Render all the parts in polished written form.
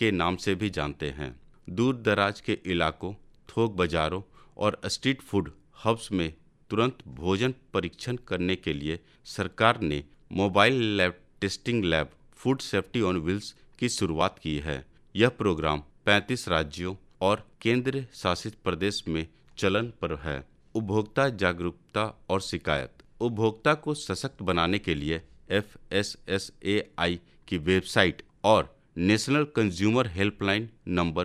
के नाम से भी जानते हैं। दूर दराज के इलाकों, थोक बाजारों और स्ट्रीट फूड हब्स में तुरंत भोजन परीक्षण करने के लिए सरकार ने mobile lab testing lab food safety on wheels की शुरुआत की है। यह प्रोग्राम 35 राज्यों और केंद्र शासित प्रदेश में चलन पर है। उपभोक्ता जागरूकता और शिकायत। उपभोक्ता को सशक्त बनाने के लिए FSSAI की वेबसाइट और नेशनल कंज्यूमर हेल्पलाइन नंबर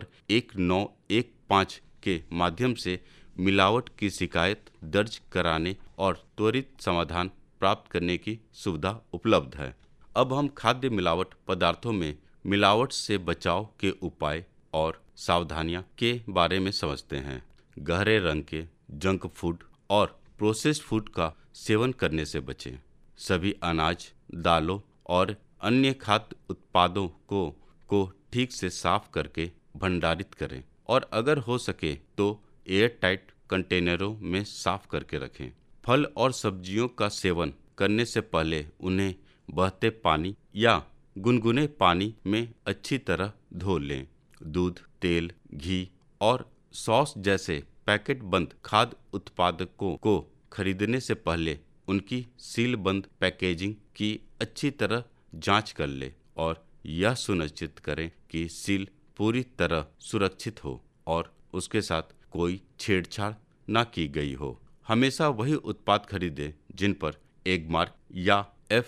1915 के माध्यम से मिलावट की शिकायत दर्ज कराने और त्वरित समाधान प्राप्त करने की सुविधा उपलब्ध है। अब हम खाद्य मिलावट पदार्थों में मिलावट से बचाव के उपाय और सावधानियां के बारे में समझते हैं। गहरे रंग के जंक फूड और प्रोसेस्ड फूड का सेवन करने से बचें। सभी अनाज, दालों और अन्य खाद्य उत्पादों को ठीक से साफ करके भंडारित करें और अगर हो सके तो एयर टाइट कंटेनरों में साफ करके रखें। फल और सब्जियों का सेवन करने से पहले उन्हें बहते पानी या गुनगुने पानी में अच्छी तरह धो लें। दूध, तेल, घी और सॉस जैसे पैकेट बंद खाद्य उत्पादकों को खरीदने से पहले उनकी सीलबंद पैकेजिंग की अच्छी तरह जांच कर ले और यह सुनिश्चित करें कि सील पूरी तरह सुरक्षित हो और उसके साथ कोई छेड़छाड़ न की गई हो। हमेशा वही उत्पाद खरीदें जिन पर एग मार्क या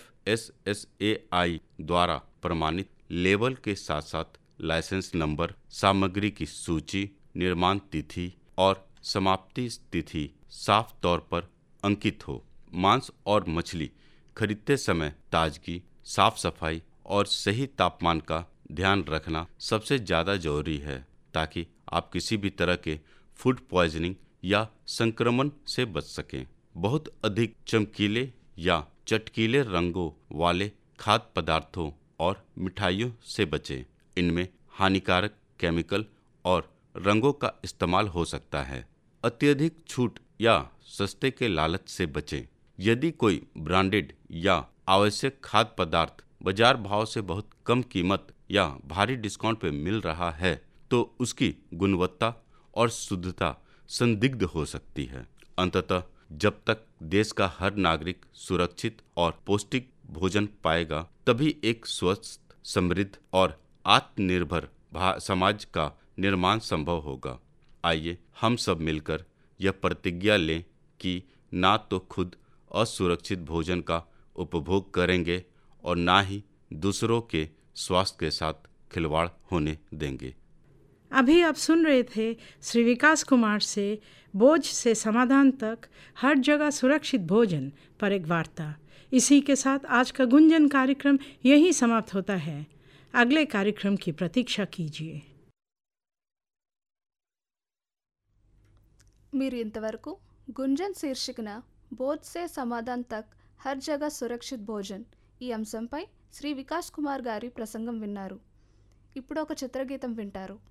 FSSAI द्वारा प्रमाणित लेबल के साथ साथ लाइसेंस नंबर, सामग्री की सूची, निर्माण तिथि और समाप्ति तिथि साफ तौर पर अंकित हो। मांस और मछली खरीदते समय ताजगी, साफ सफाई और सही तापमान का ध्यान रखना सबसे ज़्यादा जरूरी है ताकि आप किसी भी तरह के फूड पॉइजनिंग या संक्रमण से बच सकें। बहुत अधिक चमकीले या चटकीले रंगों वाले खाद्य पदार्थों और मिठाइयों से बचें। इनमें हानिकारक केमिकल और रंगों का इस्तेमाल हो सकता है। अत्यधिक छूट या सस्ते के लालच से बचें। यदि कोई ब्रांडेड या आवश्यक खाद्य पदार्थ बाजार भाव से बहुत कम कीमत या भारी डिस्काउंट पर मिल रहा है तो उसकी गुणवत्ता और शुद्धता संदिग्ध हो सकती है। अंततः जब तक देश का हर नागरिक सुरक्षित और पौष्टिक भोजन पाएगा तभी एक स्वस्थ, समृद्ध और आत्मनिर्भर समाज का निर्माण संभव होगा। आइए हम सब मिलकर यह प्रतिज्ञा लें कि ना तो खुद असुरक्षित भोजन का उपभोग करेंगे और ना ही दूसरों के स्वास्थ्य के साथ खिलवाड़ होने देंगे। अभी आप सुन रहे थे श्री विकास कुमार से बोझ से समाधान तक हर जगह सुरक्षित भोजन पर एक वार्ता। इसी के साथ आज का गुंजन कार्यक्रम यहीं समाप्त होता है। अगले कार्यक्रम की प्रतीक्षा कीजिए। మీరు ఇంతవరకు గుంజన్ శీర్షికన బోధ్ సే సమాధాన్ తక్ హర్ జగ సురక్షిత్ భోజన్ ఈ అంశంపై శ్రీ వికాస్ కుమార్ గారి ప్రసంగం విన్నారు. ఇప్పుడు ఒక చిత్రగీతం వింటారు.